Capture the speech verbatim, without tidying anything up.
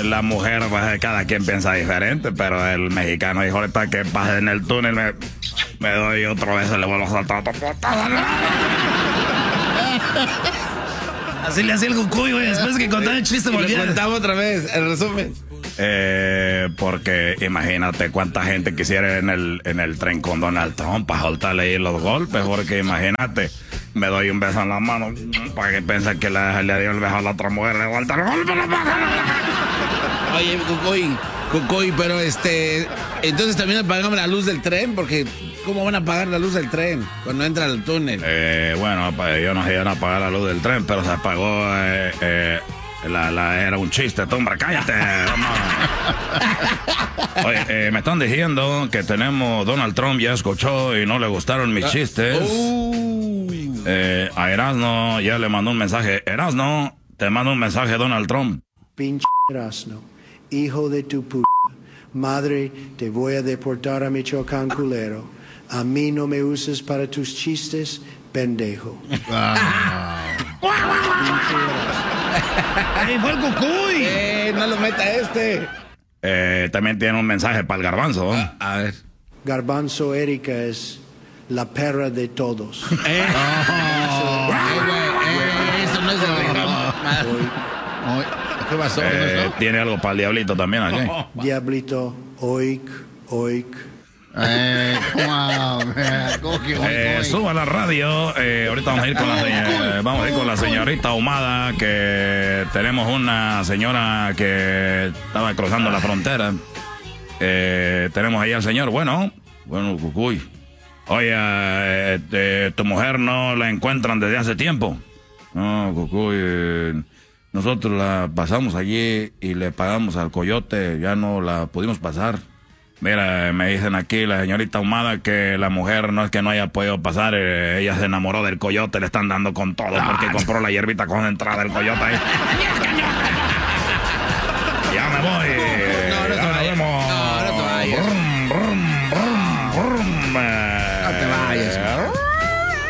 la mujer, pues, cada quien piensa diferente, pero el mexicano dijo ahorita que pase en el túnel, me, me doy otra vez, le vuelvo a saltar otra patada. Así le hacía el Goku, güey, después que contaba el chiste volvía. Contaba otra vez, el resumen. Eh, porque imagínate cuánta gente quisiera ir en el, en el tren con Donald Trump para soltarle ahí los golpes, porque imagínate, me doy un beso en la mano para que piensen que le, le dio el beso a la otra mujer, le vuelta el golpe en la mano. Oye, Cucuy, Cucuy, pero este, entonces también apagamos la luz del tren, porque ¿cómo van a apagar la luz del tren cuando entra al túnel? Eh, bueno, yo no sé, iban a apagar la luz del tren, pero se apagó, eh, eh, la, la, era un chiste, tumba, cállate. Oye, eh, me están diciendo que tenemos, Donald Trump ya escuchó y no le gustaron mis chistes. Uh. Eh, a Erasno ya le mandó un mensaje. Erasno, te mando un mensaje Donald Trump. Pinche Erasno, hijo de tu puta madre, te voy a deportar a Michoacán, culero. A mí no me uses para tus chistes, pendejo. ¡Ahí fue el Cucuy! Eh, no lo meta este. Eh, también tiene un mensaje para el Garbanzo. A, a ver. Garbanzo Erika es la perra de todos. Eh. Oh, eh, eso no es de Hoy, ¿Qué pasó? ¿Qué Eh, pasó? tiene algo para el Diablito también aquí. Diablito, oik, oik. Eh, wow, ¿cómo que hoy, Eh, hoy? suba la radio. Eh, ahorita vamos a ir con la señora, vamos a ir con la señorita Ahumada, que tenemos una señora que estaba cruzando la frontera. Eh, tenemos ahí al señor. Bueno, bueno, Cucuy. Oye, eh, eh, tu mujer no la encuentran desde hace tiempo. No, Cucuy. Eh, nosotros la pasamos allí y le pagamos al coyote. Ya no la pudimos pasar. Mira, me dicen aquí la señorita Ahumada que la mujer no es que no haya podido pasar, eh, ella se enamoró del coyote, le están dando con todo porque compró la hierbita concentrada del coyote ahí. Ya me voy. No, no, Ya nos vemos.